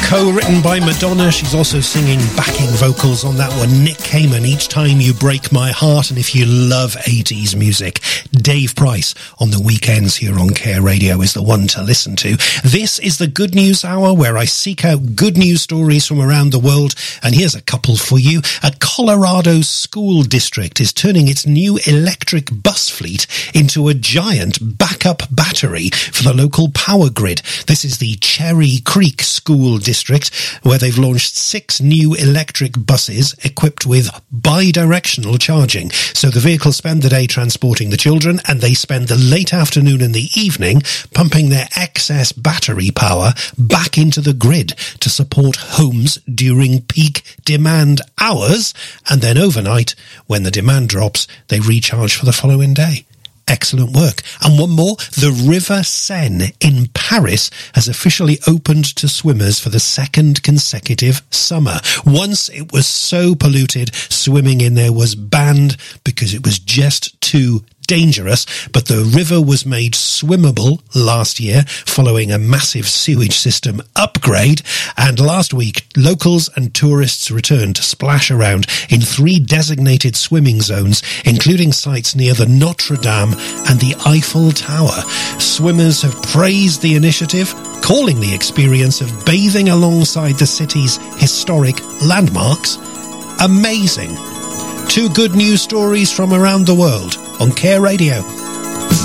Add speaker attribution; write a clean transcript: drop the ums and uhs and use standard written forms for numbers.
Speaker 1: Co-written by Madonna. She's also singing backing vocals on that one. Nick Kamen, Each Time You Break My Heart. And if you love 80s music, Dave Price on the weekends here on Care Radio is the one to listen to. This is the Good News Hour, where I seek out good news stories from around the world. And here's a couple for you. A Colorado school district is turning its new electric bus fleet into a giant backup battery for the local power grid. This is the Cherry Creek School District, where they've launched 6 new electric buses equipped with bi-directional charging. So the vehicles spend the day transporting the children, and they spend the late afternoon and the evening pumping their excess battery power back into the grid to support homes during peak demand hours. And then overnight, when the demand drops, they recharge for the following day. Excellent work. And one more, the River Seine in Paris has officially opened to swimmers for the second consecutive summer. Once it was so polluted, swimming in there was banned because it was just too dangerous, but the river was made swimmable last year following a massive sewage system upgrade. And last week, locals and tourists returned to splash around in 3 designated swimming zones, including sites near the Notre Dame and the Eiffel Tower. Swimmers have praised the initiative, calling the experience of bathing alongside the city's historic landmarks amazing. 2 good news stories from around the world on Care Radio.